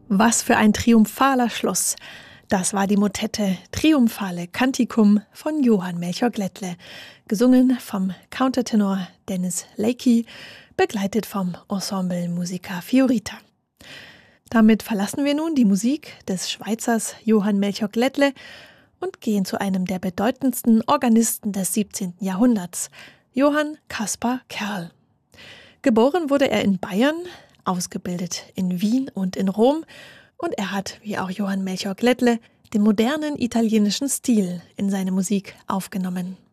Was für ein triumphaler Schluss. Das war die Motette Triumphale Canticum von Johann Melchior Glättle, gesungen vom Countertenor Dennis Lakey, begleitet vom Ensemble Musica Fiorita. Damit verlassen wir nun die Musik des Schweizers Johann Melchior Glättle und gehen zu einem der bedeutendsten Organisten des 17. Jahrhunderts, Johann Caspar Kerl. Geboren wurde er in Bayern, ausgebildet in Wien und in Rom, und er hat, wie auch Johann Melchior Glättle, den modernen italienischen Stil in seine Musik aufgenommen.